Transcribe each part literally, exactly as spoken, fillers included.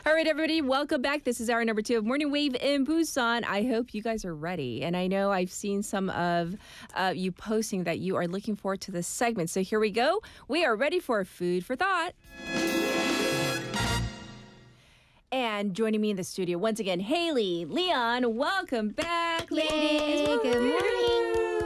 All right, everybody, welcome back. This is hour number two of Morning Wave in Busan. I hope you guys are ready. And I know I've seen some of uh, you posting that you are looking forward to this segment. So here we go. We are ready for Food for Thought. And joining me in the studio once again, Haley, Leon, welcome back, ladies. Yay, good morning.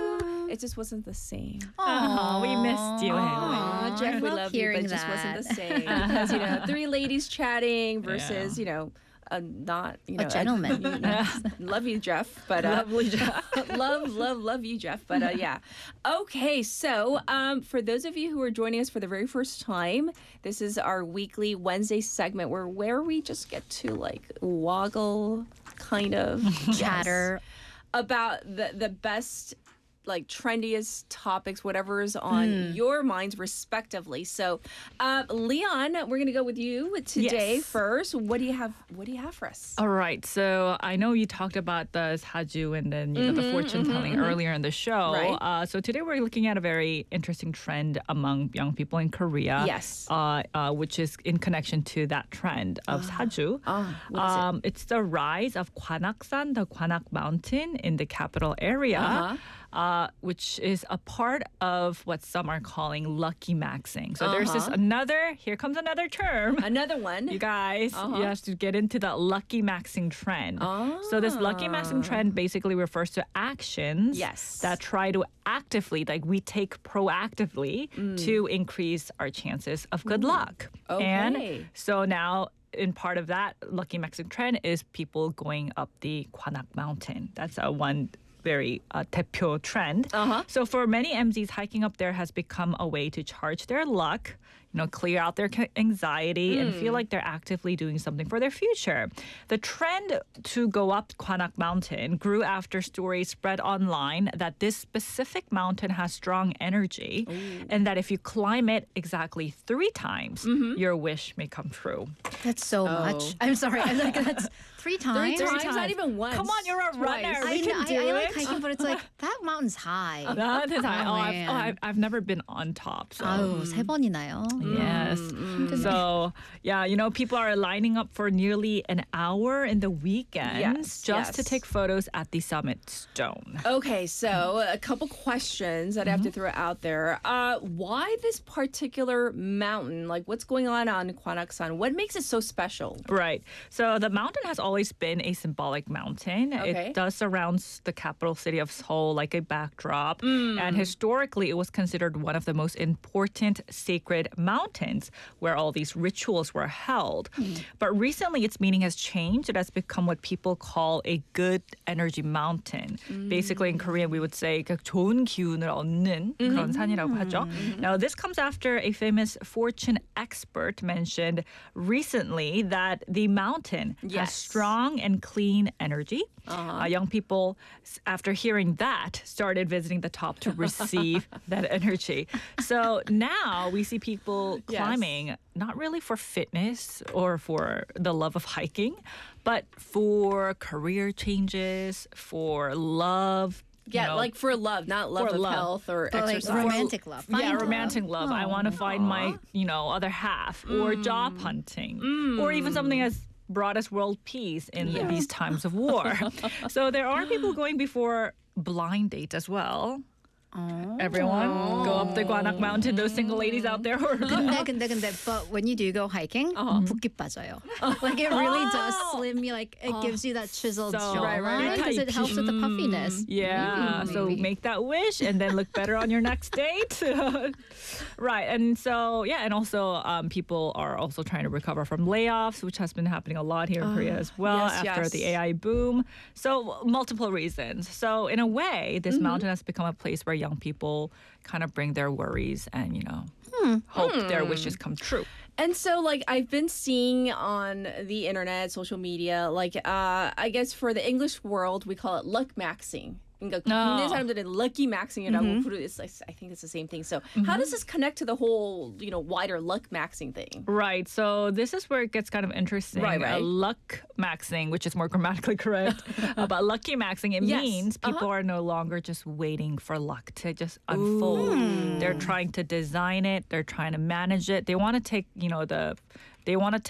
It just wasn't the same. Oh, we missed you, Aw, Haley. Jeff, I we love love you, but hearing it just that. wasn't the same. Because, you know, three ladies chatting versus, Yeah. you know, uh, not, you know. A gentleman. you know, love you, Jeff. But, uh, Lovely job. love, love, love you, Jeff. But uh, yeah. Okay, so um, for those of you who are joining us for the very first time, this is our weekly Wednesday segment where where we just get to like woggle, kind of Chatter. about the the best, like trendiest topics, whatever is on your minds respectively. So uh, Leon, we're gonna go with you today Yes. first. What do you have what do you have for us? All right. So I know you talked about the Saju and then you know the fortune telling earlier in the show. Right. Uh, so today we're looking at a very interesting trend among young people in Korea. Yes. Uh, uh, which is in connection to that trend of Saju. Ah, what is it? um, It's the rise of Gwanaksan, the Gwanak Mountain in the capital area. Uh-huh. Uh, which is a part of what some are calling lucky maxing. So there's this Uh-huh. another, here comes another term. Another one. You guys, Uh-huh. you have to get into that lucky maxing trend. So this lucky maxing trend basically refers to actions Yes. that try to actively, like we take proactively to increase our chances of good luck. Okay. And so now in part of that lucky maxing trend is people going up the Gwanak Mountain. That's a one very uh, 대표 trend. Uh-huh. So for many M Zs, hiking up there has become a way to charge their luck, you know, clear out their ca- anxiety and feel like they're actively doing something for their future. The trend to go up Gwanak Mountain grew after stories spread online that this specific mountain has strong energy and that if you climb it exactly three times, your wish may come true. That's so much. I'm sorry. I'm like, that's three times. Three times, not even once. Come on, you're a Twice. runner. I, We can I, do I like it. hiking, but it's like, that mountain's high. That is high. Oh, Oh, I've, man. oh I've, I've never been on top. So. 아우, 세 번이나요? Yes. So, yeah, you know, people are lining up for nearly an hour in the weekends Yes, just to yes. take photos at the summit stone. Okay, so a couple questions that I have to throw out there. Uh, why this particular mountain? Like, what's going on on Gwanaksan? What makes it so special? Right. So the mountain has always been a symbolic mountain. Okay. It does surround the capital city of Seoul like a backdrop. And historically, it was considered one of the most important sacred mountains where all these rituals were held. But recently, its meaning has changed. It has become what people call a good energy mountain. Basically, in Korean, we would say 그 좋은 기운을 얻는 그런 산이라고 하죠. Now, this comes after a famous fortune expert mentioned recently that the mountain has Yes. strong and clean energy. Uh, young people, s- after hearing that, started visiting the top to receive that energy. So now we see people Yes. climbing not really for fitness or for the love of hiking, but for career changes, for love. you Yeah, know, like for love, not love For of love. health or But like exercise. romantic love. yeah, Find love. romantic love. I want to find my, you know, other half, or job hunting, or even something as broad as world peace in these times of war. So there are people going before blind dates as well. Everyone go up the Gwanak Mountain. Those single ladies out there who are 근데 근데 근데 but when you do go hiking, 붓기 빠져요. Like it really does slim you. Like it gives you that chiseled So- jawline Right, right. because it helps with the puffiness. Yeah, so maybe. make that wish and then look better on your next date. Right, and so, yeah, and also um, people are also trying to recover from layoffs, which has been happening a lot here in Korea as well yes, after yes. the A I boom. So multiple reasons. So in a way, this mountain has become a place where young people kind of bring their worries and, you know, hope their wishes come true. And so, like, I've been seeing on the internet, social media, like, uh, I guess for the English world, we call it luck maxing. 그러니까 국내 사람들은 lucky maxing이라고 부르. It's like, I think it's the same thing. So, how does this connect to the whole, you know, wider luck maxing thing? Right. So this is where it gets kind of interesting. Right, right. Uh, luck maxing, which is more grammatically correct, uh, but lucky maxing, it Yes. means people are no longer just waiting for luck to just unfold. They're trying to design it. They're trying to manage it. They want to take, you know, the, they want to take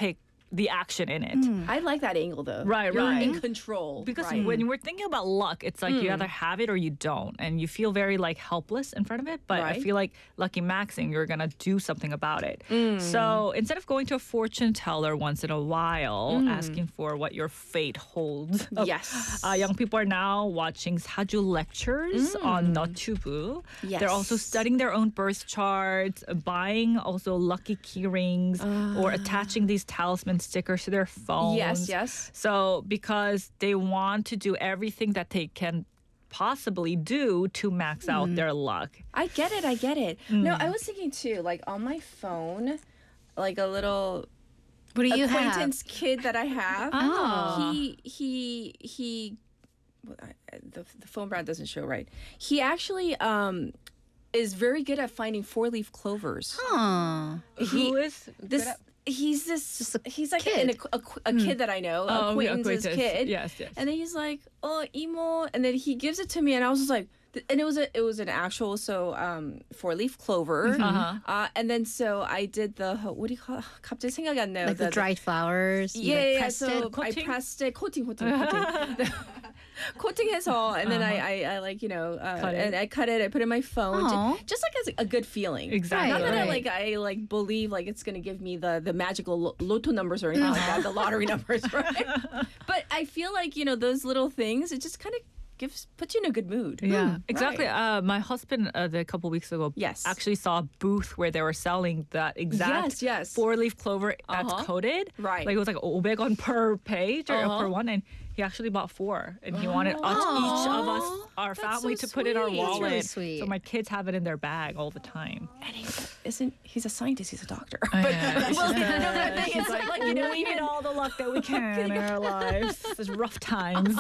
the action in it. I like that angle though. Right, You're right. in control. Because right. when we're thinking about luck, it's like you either have it or you don't. And you feel very like helpless in front of it. But I Right. feel like lucky maxing, you're going to do something about it. So instead of going to a fortune teller once in a while, asking for what your fate holds. Yes. Uh, young people are now watching Saju lectures on Notubu. Yes. They're also studying their own birth charts, buying also lucky key rings, or attaching these talisman stickers to their phones. Yes, yes. So because they want to do everything that they can possibly do to max out their luck. I get it. I get it. No, I was thinking too, like on my phone, like a little What do you have? acquaintance kid that I have. Oh. He he he. well, I- The the phone brand doesn't show right. He actually um is very good at finding four leaf clovers. Huh. He- Who is This he's this a he's like kid. an, a, a kid that I know, Oh, okay, acquaintance's acquaintance. kid. Yes, yes. And then he's like, "Oh, emo," and then he gives it to me, and I was just like, th- and it was a it was an actual so um four leaf clover, Uh-huh. uh, and then so I did the what do you call? 갑자기 생각이 안 나요. Like the, dried flowers. You Yeah, like yeah. pressed So it. I Coating? pressed it, coating, coating, coating. coating해서, and then I, I, I like you know, uh, Cut it. and I cut it. I put it in my phone, Aw. ju- just like as a good feeling. Exactly. Not that I Right. like I like believe like it's gonna give me the the magical lo- lotto numbers or anything like that, the lottery numbers, right? But I feel like you know those little things. It just kind of gives puts you in a good mood. Yeah, exactly. right. Uh, my husband, uh, the couple weeks ago, Yes. actually saw a booth where they were selling that exact Yes, yes. four-leaf clover that's Uh-huh. coated. Right. Like it was like 오백 won per page or Uh-huh. per one, and he actually bought four, and he wanted us, each of us, our That's family, so to put in our sweet. That's wallet. really sweet. So my kids have it in their bag all the time. And he isn't he's a scientist? He's a doctor. yeah. well, no, but I think it's like, you know we need even all the luck that we can in our lives. It's rough times.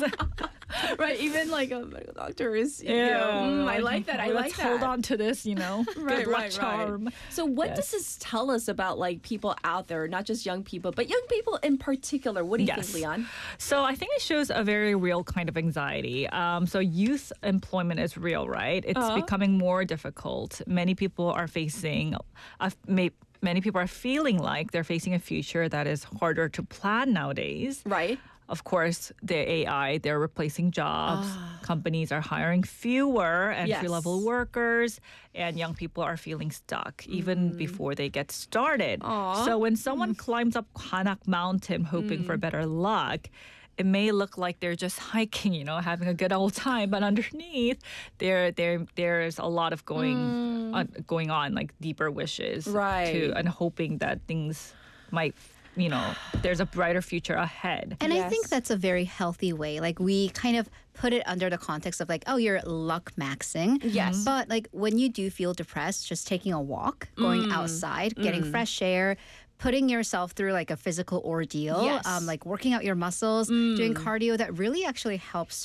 right even like a medical doctor is you Yeah, know, mm, I like that. I Let's like that. hold on to this, you know. Right, Good luck right, charm. right. So what Yes. does this tell us about like people out there, not just young people, but young people in particular? What do you Yes. think, Leon? So I think it shows a very real kind of anxiety. Um, so youth employment is real, right? It's Uh-huh. becoming more difficult. Many people are facing, a, may, many people are feeling like they're facing a future that is harder to plan nowadays. Right. Of course, the A I, they're replacing jobs. Companies are hiring fewer entry-level Yes. workers, and young people are feeling stuck even before they get started. So when someone climbs up Kwanak Mountain hoping for better luck, it may look like they're just hiking, you know, having a good old time, but underneath there, there, there's a lot of going, uh, going on, like deeper wishes, Right. to, and hoping that things might, you know, there's a brighter future ahead. And I think Yes. that's a very healthy way. Like we kind of put it under the context of like, oh, you're luck maxing. Yes. But like when you do feel depressed, just taking a walk, going outside, getting fresh air, putting yourself through like a physical ordeal, Yes. um, like working out your muscles, doing cardio, that really actually helps